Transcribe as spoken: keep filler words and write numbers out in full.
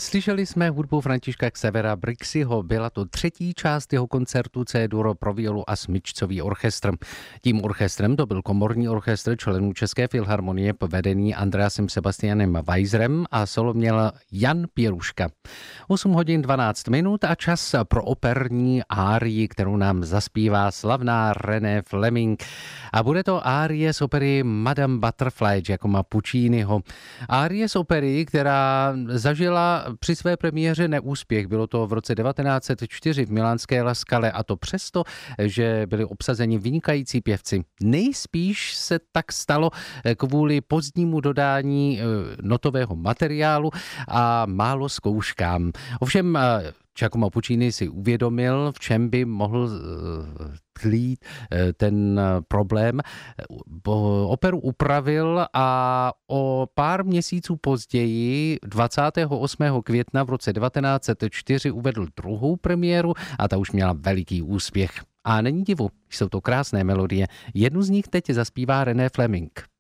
Slyšeli jsme hudbu Františka Xavera Brixiho, byla to třetí část jeho koncertu C-dur pro violu a smyčcový orchestr. Tím orchestrem to byl komorní orchestr členů České filharmonie vedený Andreasem Sebastianem Weiserem a solo měl Jan Pěruška. osm hodin dvanáct minut a čas pro operní árii, kterou nám zaspívá slavná René Fleming. A bude to árie z opery Madame Butterfly Giacomo Pucciniho. Árie z opery, která zažila při své premiéře neúspěch. Bylo to v roce devatenáct set čtyři v milánské La Scale, a to přesto, že byli obsazeni vynikající pěvci. Nejspíš se tak stalo kvůli pozdnímu dodání notového materiálu a málo zkouškám. Ovšem Giacomo Puccini si uvědomil, v čem by mohl tlít ten problém. Operu upravil a o pár měsíců později, dvacátého osmého května v roce devatenáct set čtyři, uvedl druhou premiéru a ta už měla veliký úspěch. A není divu, jsou to krásné melodie. Jednu z nich teď zaspívá René Fleming.